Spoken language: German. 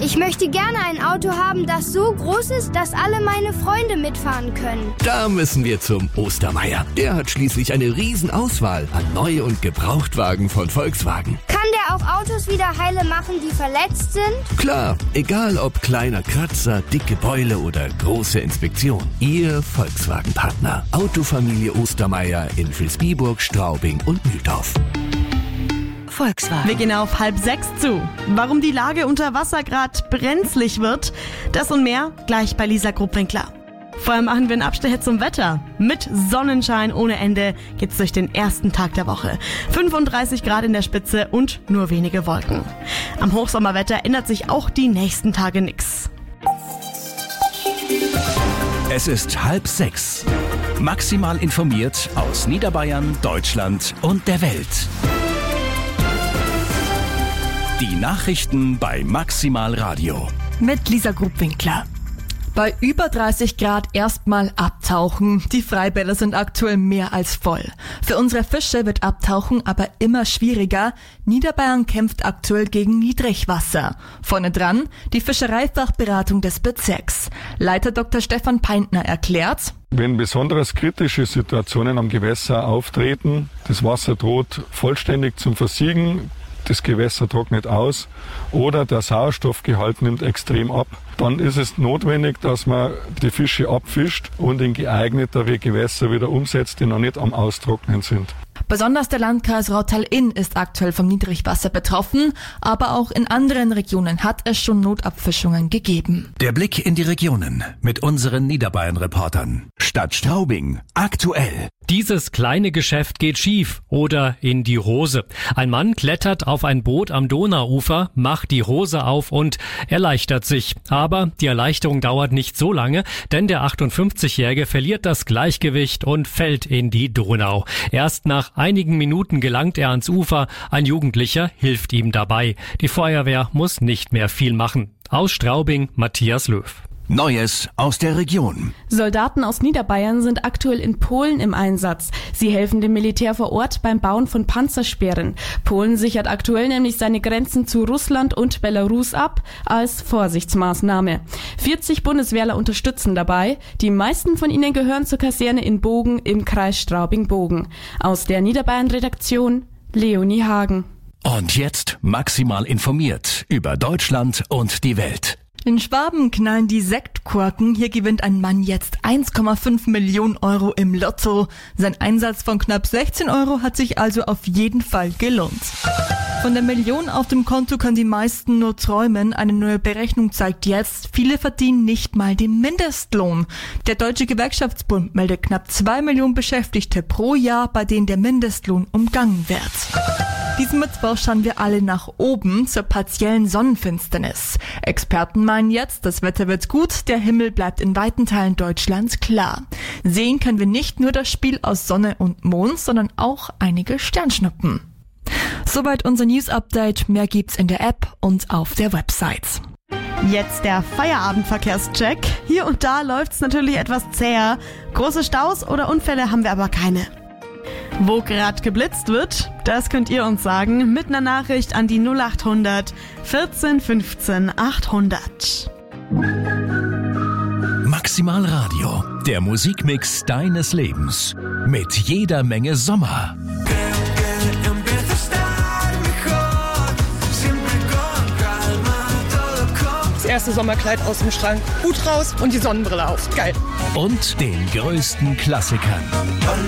Ich möchte gerne ein Auto haben, das so groß ist, dass alle meine Freunde mitfahren können. Da müssen wir zum Ostermeier. Der hat schließlich eine Riesenauswahl an Neu- und Gebrauchtwagen von Volkswagen. Kann der auch Autos wieder heile machen, die verletzt sind? Klar, egal ob kleiner Kratzer, dicke Beule oder große Inspektion. Ihr Volkswagen-Partner. Autofamilie Ostermeier in Vilsbiburg, Straubing und Mühldorf. Volkswagen. Wir gehen auf 5:30 zu. Warum die Lage unter Wasser gerade brenzlig wird, das und mehr gleich bei Lisa Grubwinkler. Vorher machen wir einen Abstecher zum Wetter. Mit Sonnenschein ohne Ende geht's durch den ersten Tag der Woche. 35 Grad in der Spitze und nur wenige Wolken. Am Hochsommerwetter ändert sich auch die nächsten Tage nix. Es ist 5:30. Maximal informiert aus Niederbayern, Deutschland und der Welt. Die Nachrichten bei Maximal Radio. Mit Lisa Grubwinkler. Bei über 30 Grad erstmal abtauchen. Die Freibäder sind aktuell mehr als voll. Für unsere Fische wird Abtauchen aber immer schwieriger. Niederbayern kämpft aktuell gegen Niedrigwasser. Vorne dran die Fischereifachberatung des Bezirks. Leiter Dr. Stefan Peintner erklärt: Wenn besonders kritische Situationen am Gewässer auftreten, das Wasser droht vollständig zum Versiegen, das Gewässer trocknet aus oder der Sauerstoffgehalt nimmt extrem ab, dann ist es notwendig, dass man die Fische abfischt und in geeignetere Gewässer wieder umsetzt, die noch nicht am Austrocknen sind. Besonders der Landkreis Rottal-Inn ist aktuell vom Niedrigwasser betroffen, aber auch in anderen Regionen hat es schon Notabfischungen gegeben. Der Blick in die Regionen mit unseren Niederbayern-Reportern. Stadt Straubing, aktuell. Dieses kleine Geschäft geht schief oder in die Hose. Ein Mann klettert auf ein Boot am Donauufer, macht die Hose auf und erleichtert sich. Aber die Erleichterung dauert nicht so lange, denn der 58-Jährige verliert das Gleichgewicht und fällt in die Donau. Erst nach einigen Minuten gelangt er ans Ufer. Ein Jugendlicher hilft ihm dabei. Die Feuerwehr muss nicht mehr viel machen. Aus Straubing, Matthias Löw. Neues aus der Region. Soldaten aus Niederbayern sind aktuell in Polen im Einsatz. Sie helfen dem Militär vor Ort beim Bauen von Panzersperren. Polen sichert aktuell nämlich seine Grenzen zu Russland und Belarus ab als Vorsichtsmaßnahme. 40 Bundeswehrler unterstützen dabei. Die meisten von ihnen gehören zur Kaserne in Bogen im Kreis Straubing-Bogen. Aus der Niederbayern-Redaktion Leonie Hagen. Und jetzt maximal informiert über Deutschland und die Welt. In Schwaben knallen die Sektkorken. Hier gewinnt ein Mann jetzt 1,5 Millionen Euro im Lotto. Sein Einsatz von knapp 16 Euro hat sich also auf jeden Fall gelohnt. Von der Million auf dem Konto können die meisten nur träumen. Eine neue Berechnung zeigt jetzt, viele verdienen nicht mal den Mindestlohn. Der Deutsche Gewerkschaftsbund meldet knapp 2 Millionen Beschäftigte pro Jahr, bei denen der Mindestlohn umgangen wird. Diesen Mittwoch schauen wir alle nach oben zur partiellen Sonnenfinsternis. Experten meinen jetzt, das Wetter wird gut, der Himmel bleibt in weiten Teilen Deutschlands klar. Sehen können wir nicht nur das Spiel aus Sonne und Mond, sondern auch einige Sternschnuppen. Soweit unser News-Update. Mehr gibt's in der App und auf der Website. Jetzt der Feierabendverkehrscheck. Hier und da läuft's natürlich etwas zäher. Große Staus oder Unfälle haben wir aber keine. Wo gerade geblitzt wird, das könnt ihr uns sagen mit einer Nachricht an die 0800 14 15 800. Maximal Radio, der Musikmix deines Lebens. Mit jeder Menge Sommer. Das erste Sommerkleid aus dem Schrank, Hut raus und die Sonnenbrille auf. Geil. Und den größten Klassikern.